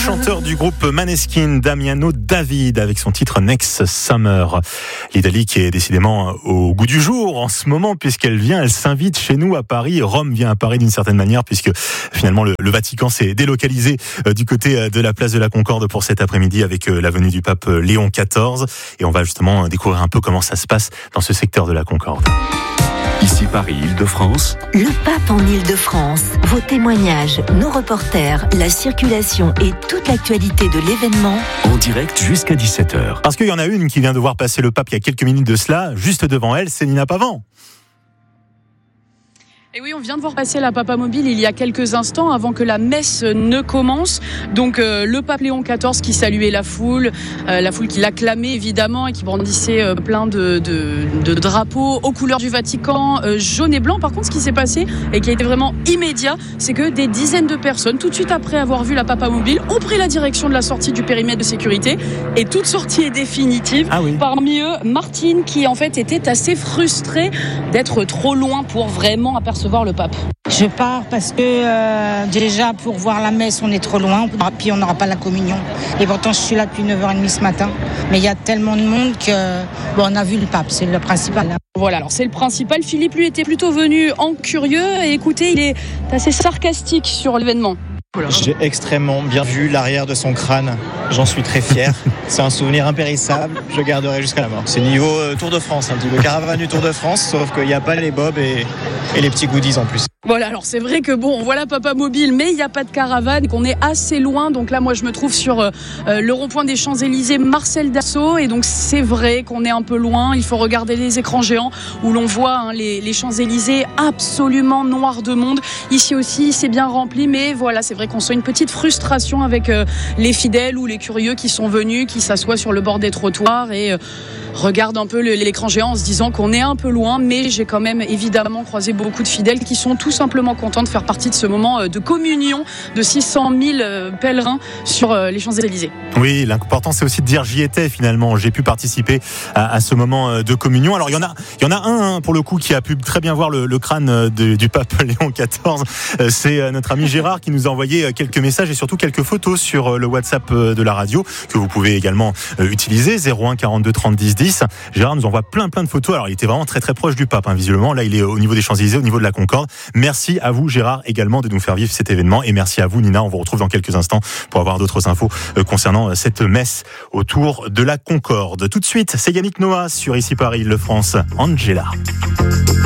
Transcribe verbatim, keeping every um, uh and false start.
chanteur du groupe Maneskin, Damiano David, avec son titre Next Summer. L'Italie qui est décidément au goût du jour en ce moment, puisqu'elle vient, elle s'invite chez nous à Paris. Rome vient à Paris d'une certaine manière, puisque finalement le, le Vatican s'est délocalisé euh, du côté de la place de la Concorde pour cet après-midi avec euh, la venue du pape Léon quatorze. Et on va justement découvrir un peu comment ça se passe dans ce secteur de la Concorde. Ici Paris, Île-de-France. Le pape en Île-de-France. Vos témoignages, nos reporters, la circulation et toute l'actualité de l'événement. En direct jusqu'à dix-sept heures. Parce qu'il y en a une qui vient de voir passer le pape il y a quelques minutes de cela. Juste devant elle, c'est Nina Pavant. Et oui, on vient de voir passer la Papamobile il y a quelques instants avant que la messe ne commence. Donc euh, le pape Léon quatorze qui saluait la foule, euh, la foule qui l'acclamait évidemment et qui brandissait euh, plein de, de, de drapeaux aux couleurs du Vatican, euh, jaune et blanc. Par contre, ce qui s'est passé et qui a été vraiment immédiat, c'est que des dizaines de personnes, tout de suite après avoir vu la Papamobile, ont pris la direction de la sortie du périmètre de sécurité. Et toute sortie est définitive. Ah oui. Parmi eux, Martine qui en fait était assez frustrée d'être trop loin pour vraiment apercevoir voir le pape. Je pars parce que euh, déjà pour voir la messe on est trop loin, puis on n'aura pas la communion. Et pourtant je suis là depuis neuf heures trente ce matin. Mais il y a tellement de monde que bon, on a vu le pape, c'est le principal. Voilà, alors c'est le principal. Philippe lui était plutôt venu en curieux et écoutez, il est assez sarcastique sur l'événement. J'ai extrêmement bien vu l'arrière de son crâne, j'en suis très fier. C'est un souvenir impérissable, je garderai jusqu'à la mort. C'est niveau euh, Tour de France, un petit peu caravane du Tour de France, sauf qu'il n'y a pas les bobs et, et les petits goodies en plus. Voilà, alors c'est vrai que bon, on voit la Papamobile, mais il n'y a pas de caravane, qu'on est assez loin. Donc là, moi, je me trouve sur euh, le rond-point des Champs-Élysées, Marcel Dassault, et donc c'est vrai qu'on est un peu loin. Il faut regarder les écrans géants où l'on voit hein, les, les Champs-Élysées absolument noirs de monde. Ici aussi, c'est bien rempli, mais voilà, c'est vrai qu'on sent une petite frustration avec euh, les fidèles ou les curieux qui sont venus, qui s'assoient sur le bord des trottoirs et euh, regardent un peu le, l'écran géant en se disant qu'on est un peu loin, mais j'ai quand même évidemment croisé beaucoup de fidèles qui sont tout simplement contents de faire partie de ce moment de communion de six cent mille pèlerins sur les Champs-Élysées. Oui, l'important c'est aussi de dire j'y étais finalement, j'ai pu participer à, à ce moment de communion. Alors il y en a, il y en a un hein, pour le coup qui a pu très bien voir le, le crâne de, du pape Léon quatorze. C'est notre ami Gérard qui nous a envoyé quelques messages et surtout quelques photos sur le WhatsApp de la radio que vous pouvez également utiliser, zéro un quarante-deux trente dix dix. Gérard nous envoie plein plein de photos. Alors il était vraiment très très proche du pape hein, visiblement. Là il est au niveau des Champs-Élysées, au niveau de la Concorde. Merci à vous Gérard également de nous faire vivre cet événement et merci à vous Nina. On vous retrouve dans quelques instants pour avoir d'autres infos concernant cette messe autour de la Concorde. Tout de suite, c'est Yannick Noah sur Ici Paris, Île-de-France. Angela.